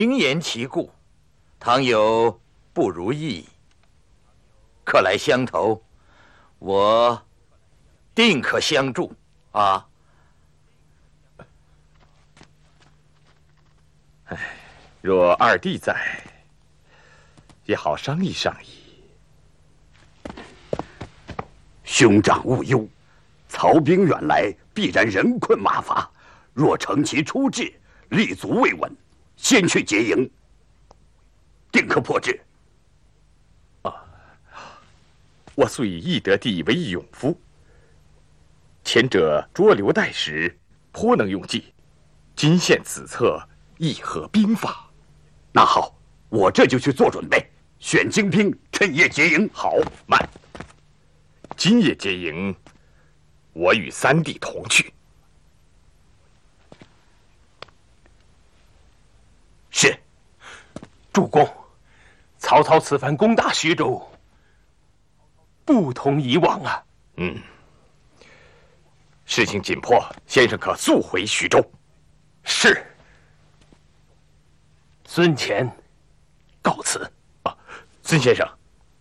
明言其故，倘有不如意，客来相投，我定可相助啊！ 哎，若二弟在，也好商议商议。 兄长勿忧，曹兵远来，必然人困马乏。若乘其出至，立足未稳，先去劫营，定可破之。 我素以懿德帝为勇夫，前者捉刘代时颇能用计，今现此策，亦合兵法。 那好，我这就去做准备，选精兵，趁夜劫营。 好，慢。今夜劫营，我与三弟同去。 是。 主公，曹操此番攻打徐州，不同以往啊。 事情紧迫，先生可速回徐州。 是。孙乾，告辞。 孙先生，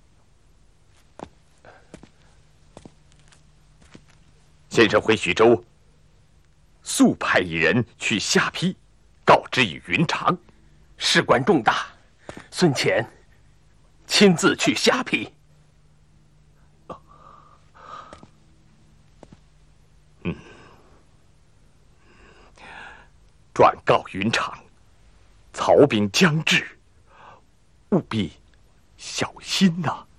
先生回徐州，速派一人去下邳，告知以云长。 事关重大，孙乾亲自去下邳。 转告云长，曹兵将至，务必小心呐。